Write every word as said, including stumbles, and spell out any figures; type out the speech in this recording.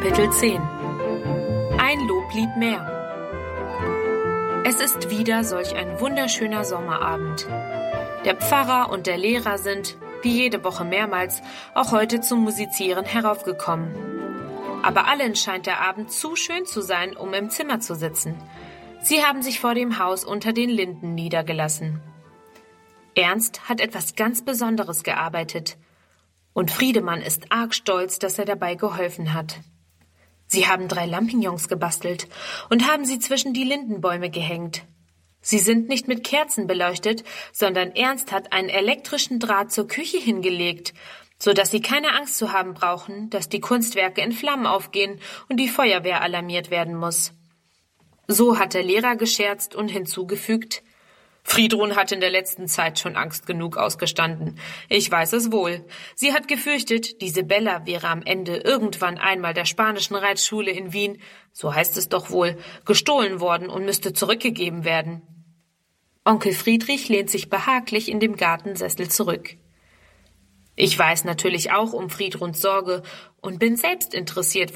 Kapitel zehn. Ein Loblied mehr. Es ist wieder solch ein wunderschöner Sommerabend. Der Pfarrer und der Lehrer sind, wie jede Woche mehrmals, auch heute zum Musizieren heraufgekommen. Aber allen scheint der Abend zu schön zu sein, um im Zimmer zu sitzen. Sie haben sich vor dem Haus unter den Linden niedergelassen. Ernst hat etwas ganz Besonderes gearbeitet. Und Friedemann ist arg stolz, dass er dabei geholfen hat. Sie haben drei Lampignons gebastelt und haben sie zwischen die Lindenbäume gehängt. Sie sind nicht mit Kerzen beleuchtet, sondern Ernst hat einen elektrischen Draht zur Küche hingelegt, so dass sie keine Angst zu haben brauchen, dass die Kunstwerke in Flammen aufgehen und die Feuerwehr alarmiert werden muss. So hat der Lehrer gescherzt und hinzugefügt: Friedrun hat in der letzten Zeit schon Angst genug ausgestanden. Ich weiß es wohl. Sie hat gefürchtet, diese Bella wäre am Ende irgendwann einmal der spanischen Reitschule in Wien, so heißt es doch wohl, gestohlen worden und müsste zurückgegeben werden. Onkel Friedrich lehnt sich behaglich in dem Gartensessel zurück. Ich weiß natürlich auch um Friedruns Sorge und bin selbst interessiert,